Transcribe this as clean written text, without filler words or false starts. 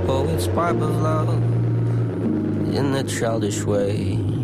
poet's pipe of love in a childish way.